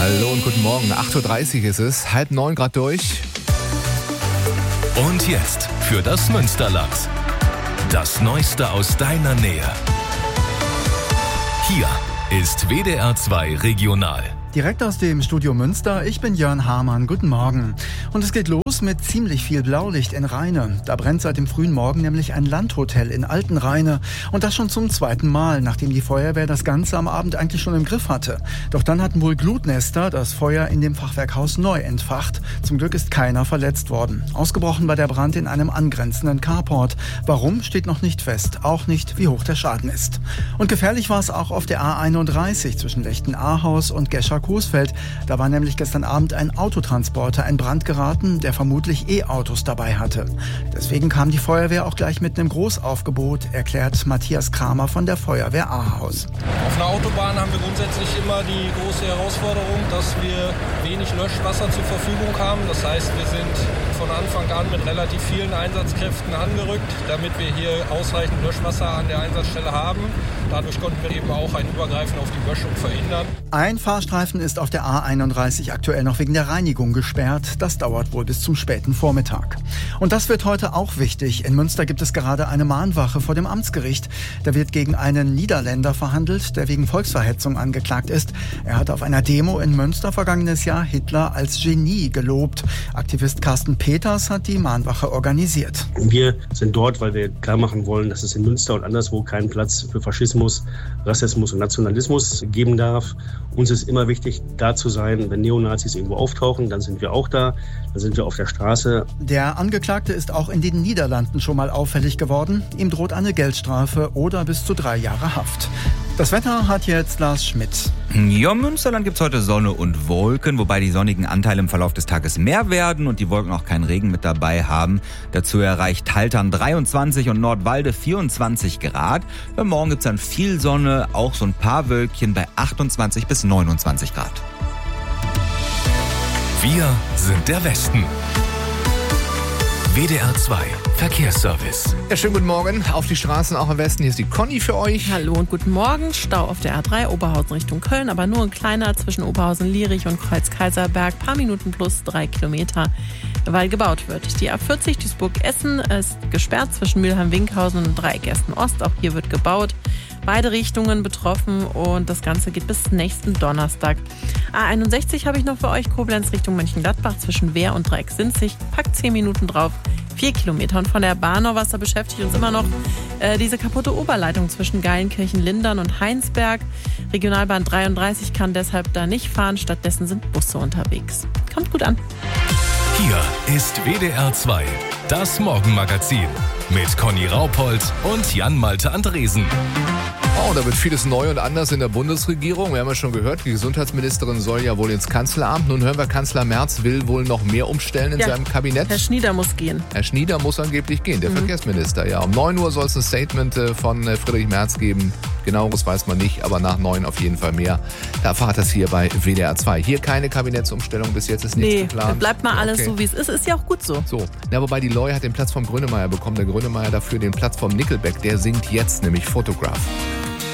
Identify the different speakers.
Speaker 1: Hallo und guten Morgen. 8.30 Uhr ist es, 8:30 gerade durch.
Speaker 2: Und jetzt für das Münsterland. Das Neueste aus deiner Nähe. Hier ist WDR 2 Regional.
Speaker 3: Direkt aus dem Studio Münster, ich bin Jörn Hamann, guten Morgen. Und es geht los mit ziemlich viel Blaulicht in Rheine. Da brennt seit dem frühen Morgen nämlich ein Landhotel in Altenrheine. Und das schon zum zweiten Mal, nachdem die Feuerwehr das Ganze am Abend eigentlich schon im Griff hatte. Doch dann hatten wohl Glutnester das Feuer in dem Fachwerkhaus neu entfacht. Zum Glück ist keiner verletzt worden. Ausgebrochen war der Brand in einem angrenzenden Carport. Warum, steht noch nicht fest. Auch nicht, wie hoch der Schaden ist. Und gefährlich war es auch auf der A31 zwischen Lechten-Ahaus und Gescher-Coesfeld. Da war nämlich gestern Abend ein Autotransporter in Brand geraten, der vermutlich E-Autos dabei hatte. Deswegen kam die Feuerwehr auch gleich mit einem Großaufgebot, erklärt Matthias Kramer von der Feuerwehr Ahaus.
Speaker 4: Auf einer Autobahn haben wir grundsätzlich immer die große Herausforderung, dass wir wenig Löschwasser zur Verfügung haben. Das heißt, wir sind von Anfang an mit relativ vielen Einsatzkräften angerückt, damit wir hier ausreichend Löschwasser an der Einsatzstelle haben. Dadurch konnten wir eben auch ein Übergreifen auf die Böschung verhindern.
Speaker 3: Ein Fahrstreifen ist auf der A31 aktuell noch wegen der Reinigung gesperrt. Das dauert wohl bis zum späten Vormittag. Und das wird heute auch wichtig. In Münster gibt es gerade eine Mahnwache vor dem Amtsgericht. Da wird gegen einen Niederländer verhandelt, der wegen Volksverhetzung angeklagt ist. Er hat auf einer Demo in Münster vergangenes Jahr Hitler als Genie gelobt. Aktivist Carsten Peters hat die Mahnwache organisiert.
Speaker 5: Wir sind dort, weil wir klar machen wollen, dass es in Münster und anderswo keinen Platz für Faschismus, Rassismus und Nationalismus geben darf. Uns ist immer wichtig, da zu sein, wenn Neonazis irgendwo auftauchen, dann sind wir auch da, dann sind wir auf der Straße.
Speaker 3: Der Angeklagte ist auch in den Niederlanden schon mal auffällig geworden. Ihm droht eine Geldstrafe oder bis zu 3 Jahre Haft. Das Wetter hat jetzt Lars Schmidt.
Speaker 6: Ja, im Münsterland gibt's heute Sonne und Wolken, wobei die sonnigen Anteile im Verlauf des Tages mehr werden und die Wolken auch keinen Regen mit dabei haben. Dazu erreicht Haltern 23 und Nordwalde 24 Grad. Für morgen gibt's dann viel Sonne, auch so ein paar Wölkchen bei 28 bis 29 Grad.
Speaker 2: Wir sind der Westen. WDR 2 Verkehrsservice.
Speaker 1: Ja, schönen guten Morgen auf die Straßen, auch im Westen. Hier ist die Conny für euch.
Speaker 7: Hallo und guten Morgen. Stau auf der A3 Oberhausen Richtung Köln, aber nur ein kleiner zwischen Oberhausen-Lierich und Kreuz-Kaiserberg. Paar Minuten plus 3 Kilometer, weil gebaut wird. Die A40 Duisburg-Essen ist gesperrt zwischen Mülheim-Winkhausen und Dreieck Essen-Ost. Auch hier wird gebaut. Beide Richtungen betroffen und das Ganze geht bis nächsten Donnerstag. A61 habe ich noch für euch, Koblenz Richtung Mönchengladbach zwischen Wehr und Dreieck-Sinzig. Packt 10 Minuten drauf, 4 Kilometer. Und von der Bahnauwasser beschäftigt uns immer noch diese kaputte Oberleitung zwischen Geilenkirchen-Lindern und Heinsberg. Regionalbahn 33 kann deshalb da nicht fahren, stattdessen sind Busse unterwegs. Kommt gut an.
Speaker 2: Hier ist WDR 2, das Morgenmagazin mit Conny Raupold und Jan-Malte Andresen.
Speaker 1: Oh, da wird vieles neu und anders in der Bundesregierung. Wir haben ja schon gehört, die Gesundheitsministerin soll ja wohl ins Kanzleramt. Nun hören wir, Kanzler Merz will wohl noch mehr umstellen in seinem Kabinett.
Speaker 7: Herr Schnieder muss gehen.
Speaker 1: Herr Schnieder muss angeblich gehen, der Verkehrsminister. Ja, um 9 Uhr soll es ein Statement von Friedrich Merz geben. Genaueres weiß man nicht, aber nach 9 auf jeden Fall mehr. Da erfahrt das hier bei WDR 2. Hier keine Kabinettsumstellung, bis jetzt ist nichts geplant.
Speaker 7: Bleibt mal alles so, wie es ist. Ist ja auch gut so.
Speaker 1: So, ja, wobei die Loi hat den Platz vom Grönemeyer bekommen. Der Grönemeyer dafür den Platz vom Nickelback. Der singt jetzt nämlich Photograph.